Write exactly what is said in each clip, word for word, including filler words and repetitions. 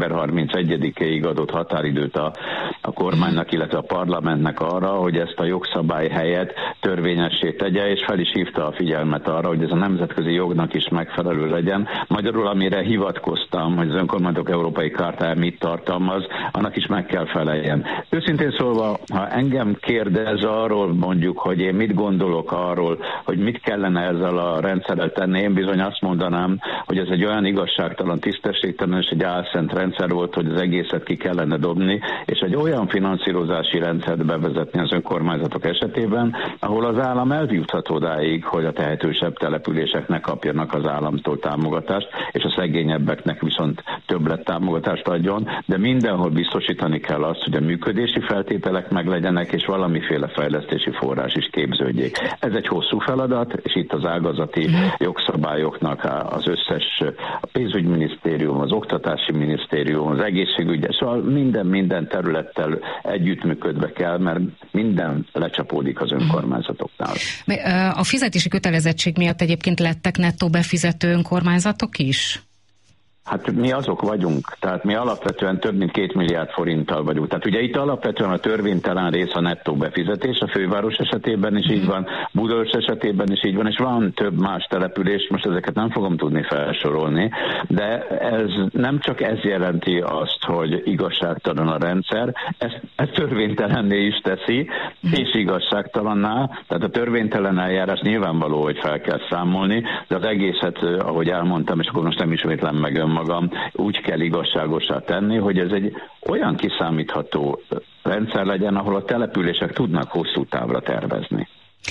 harmincegyedikéig adott határidőt a, a kormánynak, illetve a parlamentnek arra, hogy ezt a jogszabály helyett törvényessé tegye, és fel is hívta a figyelmet arra, hogy ez a nemzetközi jognak is megfelelő legyen. Magyarul, amire hivatkoztam, hogy az önkormányzatok európai kártája mit tartalmaz, annak is meg kell feleljen. Őszintén szólva, ha engem kérdez arról mondjuk, hogy én mit gondolok arról, hogy mit kellene ezzel a rendszerrel tenni, én bizony azt mondanám, hogy ez egy olyan igazságtalan, tisztességtelen és egy álszent rendszer volt, hogy az egészet ki kellene dobni, és egy olyan finanszírozási rendszert bevezetni az önkormányzatok esetében, ahol az állam eljuthat odáig, hogy a tehetősebb településeknek kapjanak az államtól támogatást, és a szegényebbeknek viszont többlet támogatást adjon, de mindenhol biztosítani kell azt, hogy a működési feltételek meglegyenek, és valamiféle fejlesztési forrás is képződjék. Ez egy hosszú feladat, és itt az ágazati jogszabályoknak az összes, a pénzügyminisztérium, az oktatási minisztérium, az egészségügy, szóval minden, minden területtel együttműködve kell, mert minden lecsapódik az önkormányzatoknál. A fizetési kötelezettség miatt egyébként lettek nettó befizető önkormányzatok is? Hát mi azok vagyunk, tehát mi alapvetően több mint két milliárd forinttal vagyunk. Tehát ugye itt alapvetően a törvénytelen rész a nettó befizetés, a főváros esetében is így van, Budaörs esetében is így van, és van több más település, most ezeket nem fogom tudni felsorolni, de ez nem csak ez jelenti azt, hogy igazságtalan a rendszer, ezt, ezt törvénytelenné is teszi, és igazságtalanná, tehát a törvénytelen eljárás nyilvánvaló, hogy fel kell számolni, de az egészet, ahogy elmondtam, és akkor most nem ismétlem meg önmagam, úgy kell igazságosá tenni, hogy ez egy olyan kiszámítható rendszer legyen, ahol a települések tudnak hosszú távra tervezni.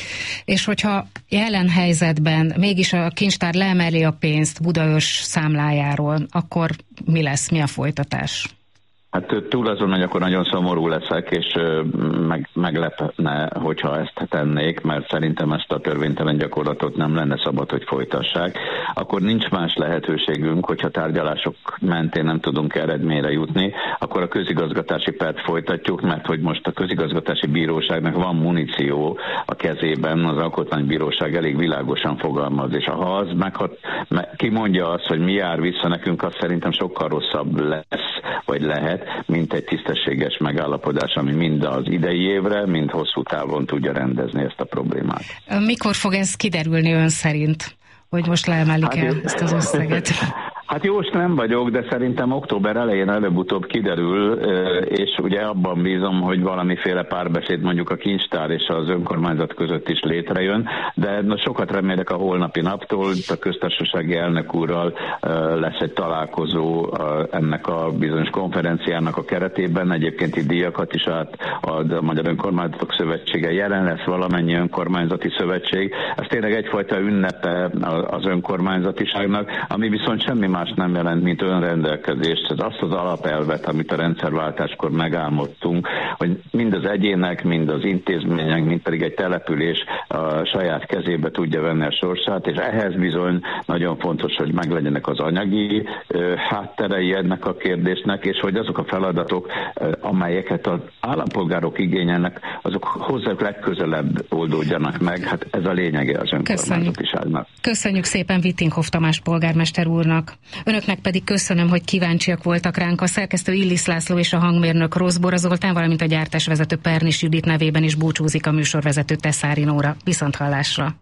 És hogyha jelen helyzetben mégis a kincstár leemeli a pénzt Budaörs számlájáról, akkor mi lesz, mi a folytatás? Hát túl azon, hogy akkor nagyon szomorú leszek, és meg, meglepne, hogyha ezt tennék, mert szerintem ezt a törvénytelen gyakorlatot nem lenne szabad, hogy folytassák. Akkor nincs más lehetőségünk, hogyha tárgyalások mentén nem tudunk eredményre jutni, akkor a közigazgatási pert folytatjuk, mert hogy most a közigazgatási bíróságnak van muníció a kezében, az alkotmánybíróság elég világosan fogalmaz, és ha az meghat, kimondja azt, hogy mi jár vissza nekünk, az szerintem sokkal rosszabb lesz, vagy lehet, mint egy tisztességes megállapodás, ami mind az idei évre, mind hosszú távon tudja rendezni ezt a problémát. Mikor fog ez kiderülni ön szerint, hogy most leemelik el hát, ezt az összeget? Hát jós nem vagyok, de szerintem október elején előbb-utóbb kiderül, és ugye abban bízom, hogy valamiféle párbeszéd mondjuk a kincstár és az önkormányzat között is létrejön, de sokat remélek a holnapi naptól, a köztársasági elnök úrral lesz egy találkozó ennek a bizonyos konferenciának a keretében, egyébként itt díjakat is átad a Magyar Önkormányzatok Szövetsége, jelen lesz valamennyi önkormányzati szövetség, ez tényleg egyfajta ünnepe az önkormányzatiságnak, ami viszont semmi más nem jelent, mint önrendelkezést. Ez azt az alapelvet, amit a rendszerváltáskor megálmodtunk, hogy mind az egyének, mind az intézmények, mind pedig egy település a saját kezébe tudja venni a sorsát, és ehhez bizony nagyon fontos, hogy meglegyenek az anyagi ö, hátterei ennek a kérdésnek, és hogy azok a feladatok, ö, amelyeket az állampolgárok igényelnek, azok hozzá legközelebb oldódjanak meg. Hát ez a lényege az önkormányzatiságnak. Köszönjük szépen Vittinghoff Tamás polgármester úrnak. Önöknek pedig köszönöm, hogy kíváncsiak voltak ránk. A szerkesztő Illis László és a hangmérnök Roszbora Zoltán, valamint a gyártásvezető Pernis Judit nevében is búcsúzik a műsorvezető Teszári Nóra. Viszonthallásra.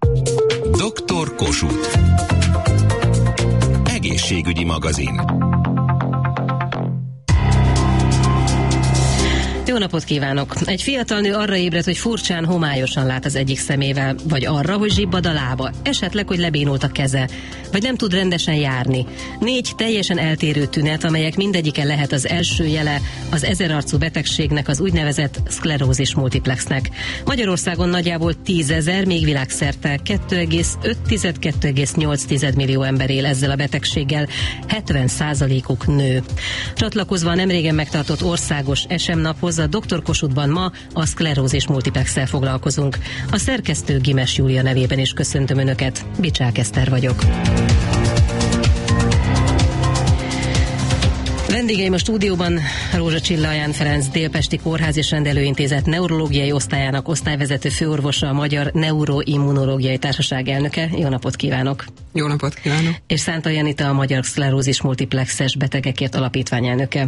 doktor Kossuth. Egészségügyi magazin. Jó napot kívánok! Egy fiatal nő arra ébredt, hogy furcsán, homályosan lát az egyik szemével, vagy arra, hogy zsibbad a lába, esetleg, hogy lebénult a keze, vagy nem tud rendesen járni. Négy teljesen eltérő tünet, amelyek mindegyike lehet az első jele az ezerarcú betegségnek, az úgynevezett szklerózis multiplexnek. Magyarországon nagyjából tízezer, még világszerte kettő egész öt - kettő egész nyolc millió ember él ezzel a betegséggel, hetven százalékuk nő. Csatlakozva a nemrégen megtartott országos es em naphoz, a doktor Kossuthban ma a szklerózis multiplexsel foglalkozunk. A szerkesztő Gimes Júlia nevében is köszöntöm Önöket, Bicsák Eszter vagyok. Vendégeim a stúdióban Rózsa Csilla Ján Ferenc Délpesti Kórház és Rendelőintézet neurológiai osztályának osztályvezető főorvosa, a Magyar Neuroimmunológiai Társaság elnöke. Jó napot kívánok! Jó napot kívánok! És Szántai Anita, a Magyar Szklerózis Multiplexes Betegekért Alapítvány elnöke.